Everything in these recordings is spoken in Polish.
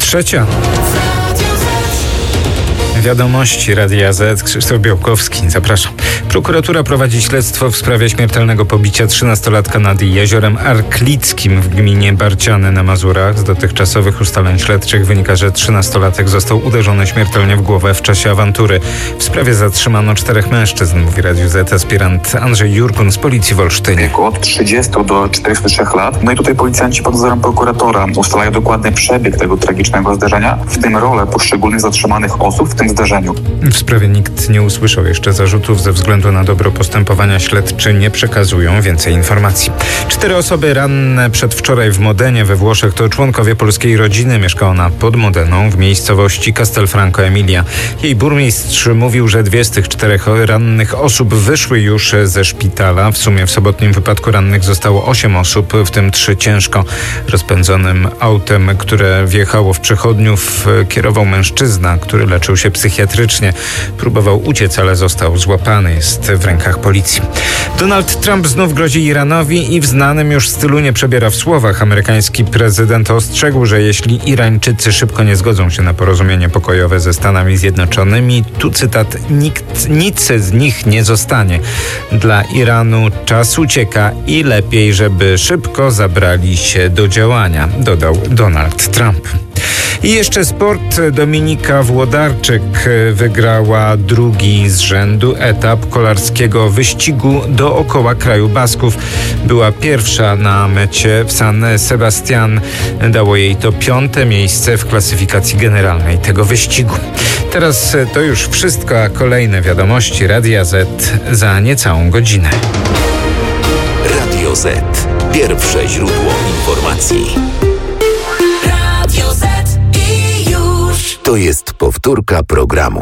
3:00. Wiadomości Radia Z. Krzysztof Białkowski. Zapraszam. Prokuratura prowadzi śledztwo w sprawie śmiertelnego pobicia 13-latka nad jeziorem Arklickim w gminie Barciany na Mazurach. Z dotychczasowych ustaleń śledczych wynika, że 13-latek został uderzony śmiertelnie w głowę w czasie awantury. W sprawie zatrzymano 4 mężczyzn, mówi Radiu Z aspirant Andrzej Jurkun z Policji w Olsztynie. Od 30 do 43 lat. No i tutaj policjanci pod nadzorem prokuratora ustalają dokładny przebieg tego tragicznego zdarzenia, w tym rolę poszczególnych zatrzymanych osób w tym zdarzeniu. W sprawie nikt nie usłyszał jeszcze zarzutów. Ze względu na dobro postępowania śledczy nie przekazują więcej informacji. 4 osoby ranne przedwczoraj w Modenie we Włoszech to członkowie polskiej rodziny. Mieszka ona pod Modeną w miejscowości Castelfranco Emilia. Jej burmistrz mówił, że 2 z tych 4 rannych osób wyszły już ze szpitala. W sumie w sobotnim wypadku rannych zostało 8 osób, w tym 3 ciężko. Rozpędzonym autem, które wjechało w przechodniów, kierował mężczyzna, który leczył się psychiatrycznie. Próbował uciec, ale został złapany. Jest w rękach policji. Donald Trump znów grozi Iranowi i w znanym już stylu nie przebiera w słowach. Amerykański prezydent ostrzegł, że jeśli Irańczycy szybko nie zgodzą się na porozumienie pokojowe ze Stanami Zjednoczonymi, tu cytat, nic z nich nie zostanie. Dla Iranu czas ucieka i lepiej, żeby szybko zabrali się do działania, dodał Donald Trump. I jeszcze sport. Dominika Włodarczyk wygrała 2. z rzędu etap kolarskiego wyścigu dookoła kraju Basków. Była pierwsza na mecie w San Sebastián. Dało jej to 5. miejsce w klasyfikacji generalnej tego wyścigu. Teraz to już wszystko, a kolejne wiadomości Radia Z za niecałą godzinę. Radio Z. Pierwsze źródło informacji. To jest powtórka programu.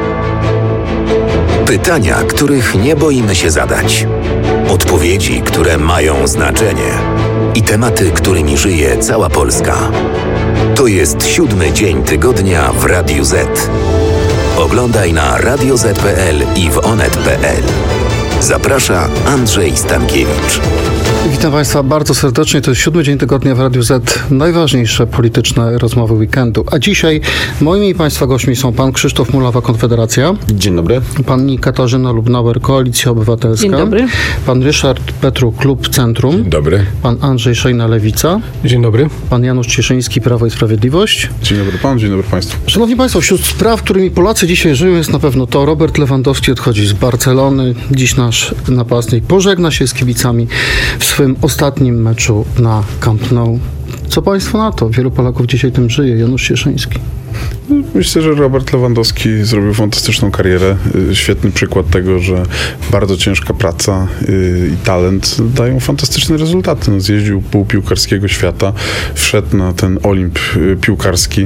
Pytania, których nie boimy się zadać. Odpowiedzi, które mają znaczenie. I tematy, którymi żyje cała Polska. To jest 7. dzień tygodnia w Radiu Z. Oglądaj na radioz.pl i w onet.pl. Zaprasza Andrzej Stankiewicz. Witam Państwa bardzo serdecznie. To jest 7. dzień tygodnia w Radiu Z. Najważniejsze polityczne rozmowy weekendu. A dzisiaj moimi i Państwa gośćmi są pan Krzysztof Mulawa, Konfederacja. Dzień dobry. Pani Katarzyna Lubnauer, Koalicja Obywatelska. Dzień dobry. Pan Ryszard Petru, Klub Centrum. Dzień dobry. Pan Andrzej Szejna, Lewica. Dzień dobry. Pan Janusz Cieszyński, Prawo i Sprawiedliwość. Dzień dobry panu, dzień dobry państwu. Szanowni Państwo, wśród spraw, którymi Polacy dzisiaj żyją, jest na pewno to. Robert Lewandowski odchodzi z Barcelony. Dziś nasz napastnik pożegna się z kibicami w swym ostatnim meczu na Camp Nou. Co Państwo na to? Wielu Polaków dzisiaj tym żyje. Janusz Cieszyński. Myślę, że Robert Lewandowski zrobił fantastyczną karierę. Świetny przykład tego, że bardzo ciężka praca i talent dają fantastyczne rezultaty. No, zjeździł pół piłkarskiego świata, wszedł na ten Olimp piłkarski.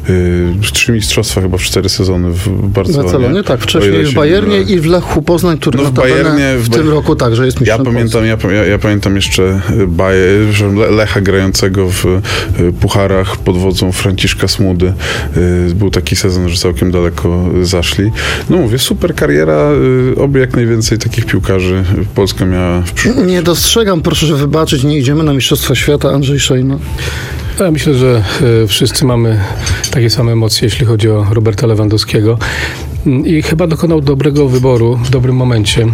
3 mistrzostwa chyba w 4 sezony w Barcelonie. W Barcelonie, tak. Wcześniej w Bayernie i w Lechu Poznań, który w tym roku także jest mistrzem Polski. Ja pamiętam jeszcze Lecha grającego w pucharach pod wodzą Franciszka Smudy. Był taki sezon, że całkiem daleko zaszli. No mówię, super kariera, oby jak najwięcej takich piłkarzy Polska miała w przyszłości. Nie dostrzegam, proszę że wybaczyć, nie idziemy na Mistrzostwa Świata. Andrzej Szejna. Ja myślę, że wszyscy mamy takie same emocje, jeśli chodzi o Roberta Lewandowskiego. I chyba dokonał dobrego wyboru w dobrym momencie.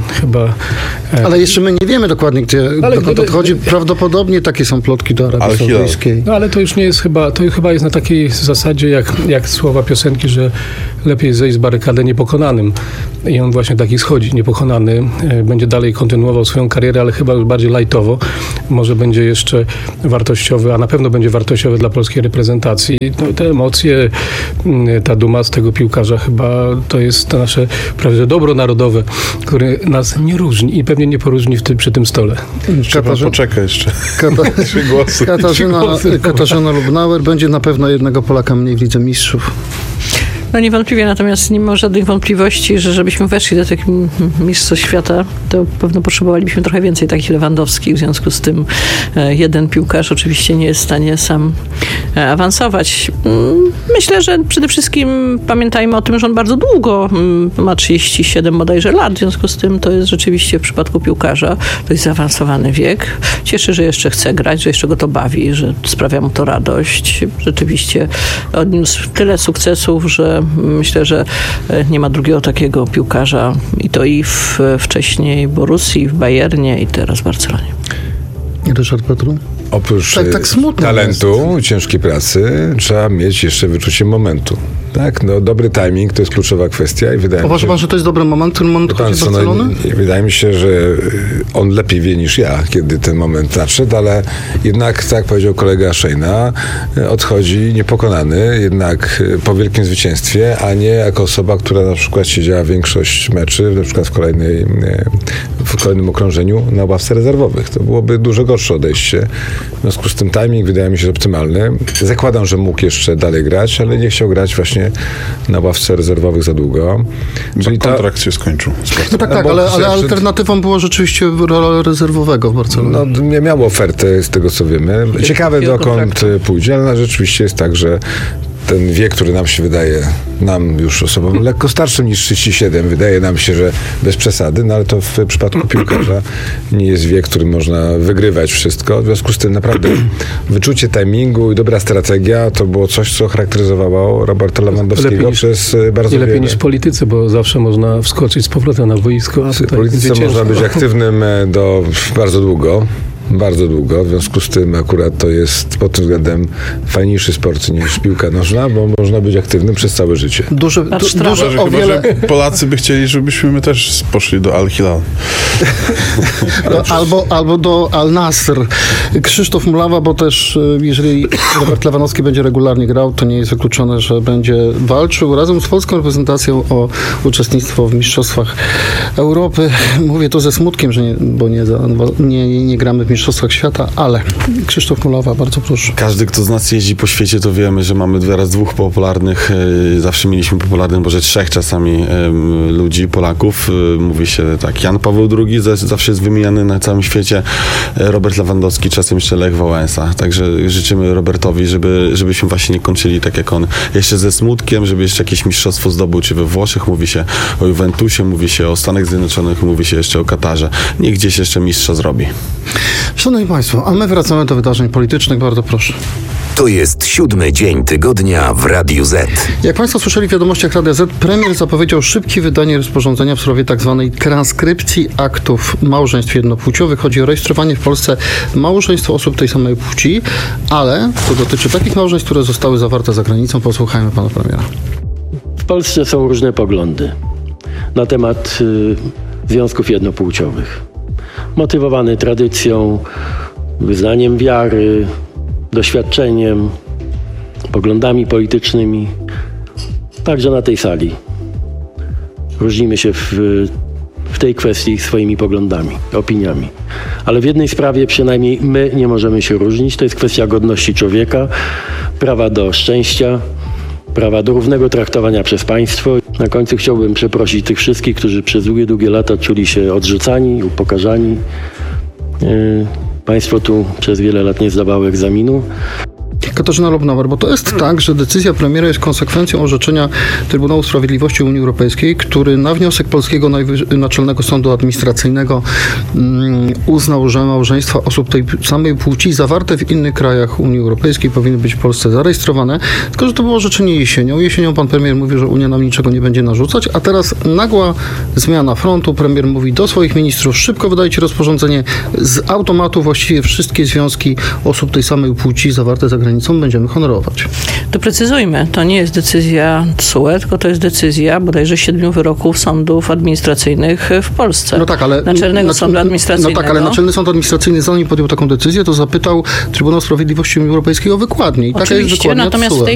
Ale jeszcze my nie wiemy dokładnie, dokąd odchodzi. Prawdopodobnie takie są plotki do Arabii Saudyjskiej. No ale to już nie jest chyba, to chyba jest na takiej zasadzie, jak słowa piosenki, że lepiej zejść z barykady niepokonanym. I on właśnie taki schodzi, niepokonany. Będzie dalej kontynuował swoją karierę, ale chyba już bardziej lajtowo. Może będzie jeszcze wartościowy, a na pewno będzie wartościowy dla polskiej reprezentacji. No, te emocje, ta duma z tego piłkarza chyba to jest to nasze prawie dobro narodowe, które nas nie różni i pewnie nie poróżni przy tym stole. Poczekaj jeszcze. 3 głosy. Katarzyna Lubnauer, będzie na pewno jednego Polaka mniej w Lidze Mistrzów. No niewątpliwie, natomiast nie ma żadnych wątpliwości, że żebyśmy weszli do takich mistrzostw świata, to pewno potrzebowalibyśmy trochę więcej takich Lewandowskich. W związku z tym jeden piłkarz oczywiście nie jest w stanie sam awansować. Myślę, że przede wszystkim pamiętajmy o tym, że on bardzo długo ma 37 bodajże lat, w związku z tym to jest rzeczywiście w przypadku piłkarza dość zaawansowany wiek. Cieszy, że jeszcze chce grać, że jeszcze go to bawi, że sprawia mu to radość. Rzeczywiście odniósł tyle sukcesów, że myślę, że nie ma drugiego takiego piłkarza i to i wcześniej w Borussii, w Bayernie i teraz w Barcelonie. Ryszard Petru? Oprócz tak smutno talentu, ciężkiej pracy, trzeba mieć jeszcze wyczucie momentu. Tak? No, dobry timing to jest kluczowa kwestia i wydaje mi się... Uważa pan, że to jest dobry moment, ten moment chodzi z Barcelony? Wydaje mi się, że on lepiej wie niż ja, kiedy ten moment nadszedł, ale jednak, tak jak powiedział kolega Szejna, odchodzi niepokonany, jednak po wielkim zwycięstwie, a nie jako osoba, która na przykład siedziała większość meczy, na przykład w kolejnym okrążeniu na ławce rezerwowych. To byłoby dużo gorsze odejście. W związku z tym timing wydaje mi się optymalny. Zakładam, że mógł jeszcze dalej grać, ale nie chciał grać właśnie na ławce rezerwowych za długo. Czyli kontrakt się skończył. No tak, ale alternatywą było rzeczywiście rola rezerwowego w Barcelonie. No, miał ofertę z tego, co wiemy. Ciekawe, dokąd pójdzie, ale rzeczywiście jest tak, że ten wiek, który nam się wydaje, nam już osobom lekko starszym niż 37, wydaje nam się, że bez przesady, no ale to w przypadku piłkarza nie jest wiek, który można wygrywać wszystko. W związku z tym naprawdę wyczucie timingu i dobra strategia to było coś, co charakteryzowało Roberta Lewandowskiego przez bardzo wiele. Lepiej niż w polityce, bo zawsze można wskoczyć z powrotem na boisko. W polityce można być aktywnym bardzo długo. Bardzo długo, w związku z tym akurat to jest pod tym względem fajniejszy sport niż piłka nożna, bo można być aktywnym przez całe życie. Duże o wiele... Polacy by chcieli, żebyśmy my też poszli do Al-Hilal. Albo do Al-Nasr. Krzysztof Mulawa, bo też jeżeli Robert Lewandowski będzie regularnie grał, to nie jest wykluczone, że będzie walczył razem z polską reprezentacją o uczestnictwo w Mistrzostwach Europy. Mówię to ze smutkiem, że nie gramy w Mistrzostwach Świata, ale Krzysztof Mulawa, bardzo proszę. Każdy, kto z nas jeździ po świecie, to wiemy, że mamy teraz dwóch popularnych, zawsze mieliśmy popularnych, może trzech czasami ludzi, Polaków. Mówi się tak, Jan Paweł II zawsze jest wymieniany na całym świecie, Robert Lewandowski, czasem jeszcze Lech Wałęsa. Także życzymy Robertowi, żebyśmy właśnie nie kończyli tak jak on. Jeszcze ze smutkiem, żeby jeszcze jakieś mistrzostwo zdobył, czy we Włoszech, mówi się o Juventusie, mówi się o Stanach Zjednoczonych, mówi się jeszcze o Katarze. Niech gdzieś jeszcze mistrza zrobi. Szanowni Państwo, a my wracamy do wydarzeń politycznych, bardzo proszę. To jest 7. dzień tygodnia w Radiu Z. Jak Państwo słyszeli w wiadomościach Radia Z, premier zapowiedział szybkie wydanie rozporządzenia w sprawie tzw. transkrypcji aktów małżeństw jednopłciowych. Chodzi o rejestrowanie w Polsce małżeństw osób tej samej płci, ale to dotyczy takich małżeństw, które zostały zawarte za granicą. Posłuchajmy pana premiera. W Polsce są różne poglądy na temat związków jednopłciowych. Motywowany tradycją, wyznaniem wiary, doświadczeniem, poglądami politycznymi. Także na tej sali różnimy się w tej kwestii swoimi poglądami, opiniami. Ale w jednej sprawie przynajmniej my nie możemy się różnić. To jest kwestia godności człowieka, prawa do szczęścia, prawa do równego traktowania przez państwo. Na końcu chciałbym przeprosić tych wszystkich, którzy przez długie lata czuli się odrzucani, upokarzani. Państwo tu przez wiele lat nie zdawało egzaminu. Katarzyna Lubnauer, bo to jest tak, że decyzja premiera jest konsekwencją orzeczenia Trybunału Sprawiedliwości Unii Europejskiej, który na wniosek polskiego Naczelnego Sądu Administracyjnego uznał, że małżeństwa osób tej samej płci zawarte w innych krajach Unii Europejskiej powinny być w Polsce zarejestrowane, tylko że to było orzeczenie jesienią. Jesienią pan premier mówił, że Unia nam niczego nie będzie narzucać, a teraz nagła zmiana frontu. Premier mówi do swoich ministrów: szybko wydajcie rozporządzenie, z automatu właściwie wszystkie związki osób tej samej płci zawarte za granicą będziemy honorować. Doprecyzujmy, to nie jest decyzja TSUE, tylko to jest decyzja bodajże 7 wyroków sądów administracyjnych w Polsce. No tak, ale Naczelnego Sądu Administracyjnego. No tak, ale Naczelny Sąd Administracyjny, zanim podjął taką decyzję, to zapytał Trybunał Sprawiedliwości Unii Europejskiej o wykładnię. I taka jest wykładnia TSUE.